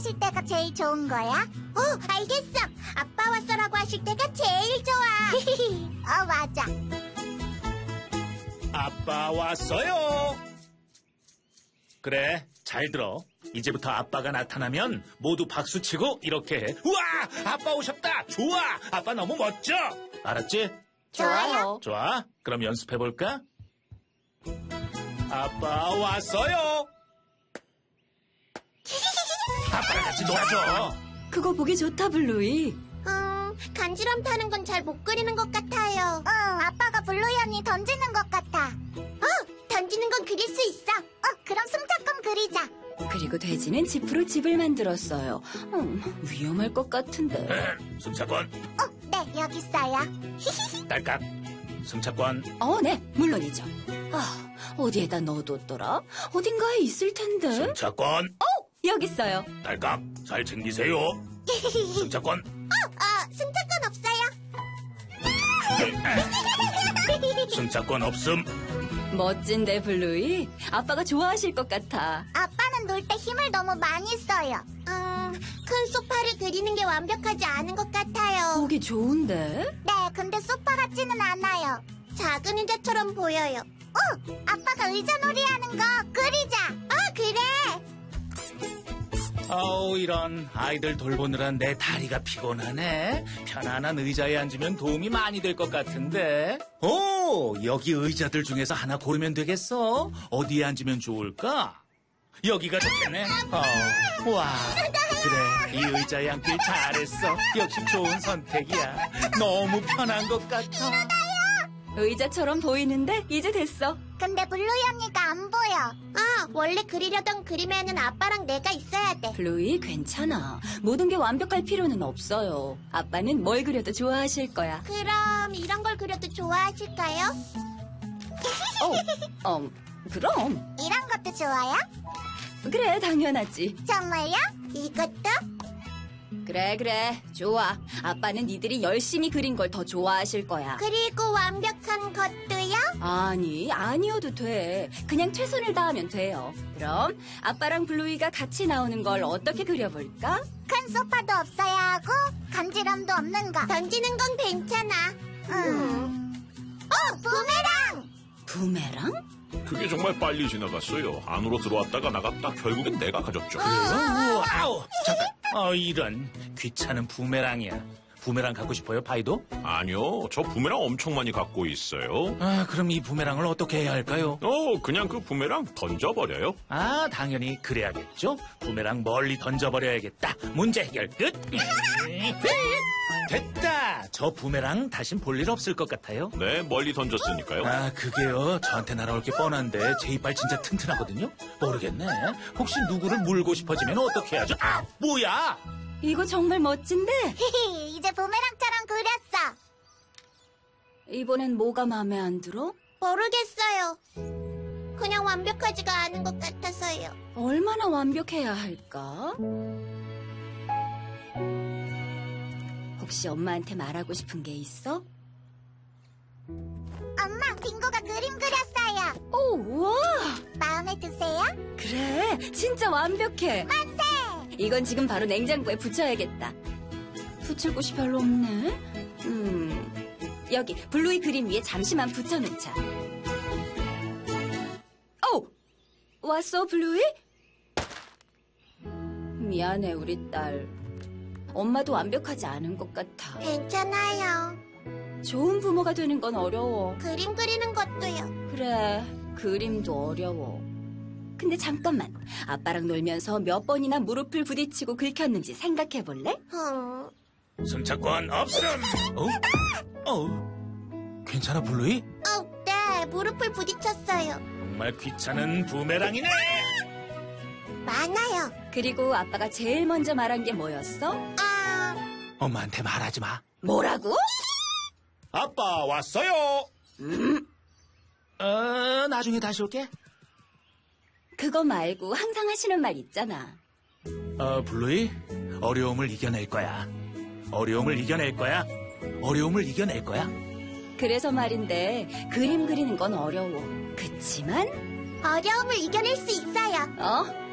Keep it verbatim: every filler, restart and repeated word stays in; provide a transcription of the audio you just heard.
하실 때가 제일 좋은 거야? 어, 알겠어. 아빠 왔어라고 하실 때가 제일 좋아. 어, 맞아. 아빠 왔어요. 그래, 잘 들어. 이제부터 아빠가 나타나면 모두 박수치고 이렇게 해. 우와! 아빠 오셨다! 좋아! 아빠 너무 멋져! 알았지? 좋아요. 좋아. 그럼 연습해볼까? 아빠 왔어요. 아빠랑 같이 놀아줘. 그거 보기 좋다, 블루이. 음, 간지럼 타는 건 잘 못 그리는 것 같아요. 응, 아빠가 블루이 언니 던지는 것 같아. 어, 던지는 건 그릴 수 있어. 어, 그럼 숨작건 그리자. 그리고 돼지는 지프로 집을 만들었어요. 음, 위험할 것 같은데. 승차권 어, 네, 여기 있어요. 딸깍. 승차권. 어, 네, 물론이죠. 아, 어디에다 넣어뒀더라? 어딘가에 있을 텐데. 승차권. 여기 있어요. 딸깍. 잘 챙기세요. 승차권. 어, 승차권 없어요. 승차권 없음. 멋진데, 블루이? 아빠가 좋아하실 것 같아. 아빠는 놀 때 힘을 너무 많이 써요. 음, 큰 소파를 그리는 게 완벽하지 않은 것 같아요. 보기 좋은데? 네, 근데 소파 같지는 않아요. 작은 의자처럼 보여요. 어, 아빠가 의자 놀이 하는 거 그리자. 어, 그래. 아우, 이런. 아이들 돌보느라 내 다리가 피곤하네. 편안한 의자에 앉으면 도움이 많이 될 것 같은데. 오, 여기 의자들 중에서 하나 고르면 되겠어. 어디에 앉으면 좋을까? 여기가 좋겠네. 어, 와, 그래. 이 의자에 앉길 잘했어. 역시 좋은 선택이야. 너무 편한 것 같아. 의자처럼 보이는데 이제 됐어. 근데 블루이 언니가 안 보여. 아, 원래 그리려던 그림에는 아빠랑 내가 있어야 돼. 블루이, 괜찮아. 모든 게 완벽할 필요는 없어요. 아빠는 뭘 그려도 좋아하실 거야. 그럼 이런 걸 그려도 좋아하실까요? 어, 음, 그럼. 이런 것도 좋아요? 그래, 당연하지. 정말요? 이것도? 그래, 그래. 좋아. 아빠는 니들이 열심히 그린 걸 더 좋아하실 거야. 그리고 완벽한 것도요? 아니, 아니어도 돼. 그냥 최선을 다하면 돼요. 그럼 아빠랑 블루이가 같이 나오는 걸 어떻게 그려볼까? 큰 소파도 없어야 하고 간지럼도 없는 거. 던지는 건 괜찮아. 음. 어, 부메랑! 부메랑? 그게 정말 빨리 지나갔어요. 안으로 들어왔다가 나갔다 결국엔 내가 가졌죠. 아우, 아우, 잠깐. 어, 이런. 귀찮은 부메랑이야. 부메랑 갖고 싶어요, 파이도? 아니요, 저 부메랑 엄청 많이 갖고 있어요. 아, 그럼 이 부메랑을 어떻게 해야 할까요? 어, 그냥 그 부메랑 던져버려요. 아, 당연히 그래야겠죠. 부메랑 멀리 던져버려야겠다. 문제 해결 끝. 됐다. 저 부메랑 다신 볼 일 없을 것 같아요. 네, 멀리 던졌으니까요. 아, 그게요. 저한테 날아올 게 뻔한데 제 이빨 진짜 튼튼하거든요. 모르겠네. 혹시 누구를 물고 싶어지면 어떻게 하죠? 아, 뭐야? 이거 정말 멋진데? 이제 부메랑처럼 그렸어. 이번엔 뭐가 마음에 안 들어? 모르겠어요. 그냥 완벽하지가 않은 것 같아서요. 얼마나 완벽해야 할까? 혹시 엄마한테 말하고 싶은 게 있어? 엄마, 빙고가 그림 그렸어요. 오, 우와! 마음에 드세요? 그래, 진짜 완벽해. 만세! 이건 지금 바로 냉장고에 붙여야겠다. 붙일 곳이 별로 없네. 음, 여기 블루이 그림 위에 잠시만 붙여놓자. 오! 왔어, 블루이? 미안해, 우리 딸. 엄마도 완벽하지 않은 것 같아. 괜찮아요. 좋은 부모가 되는 건 어려워. 그림 그리는 것도요. 그래, 그림도 어려워. 근데 잠깐만, 아빠랑 놀면서 몇 번이나 무릎을 부딪히고 긁혔는지 생각해볼래? 음. 승차권 없음. 어? 어? 괜찮아, 블루이? 어, 네, 무릎을 부딪혔어요. 정말 귀찮은 부메랑이네. 많아요. 그리고 아빠가 제일 먼저 말한 게 뭐였어? 아, 엄마한테 말하지 마. 뭐라고? 아빠 왔어요. 음? 어, 나중에 다시 올게. 그거 말고 항상 하시는 말 있잖아. 어, 블루이, 어려움을 이겨낼 거야. 어려움을 이겨낼 거야. 어려움을 이겨낼 거야. 그래서 말인데 그림 그리는 건 어려워. 그치만 어려움을 이겨낼 수 있어요. 어?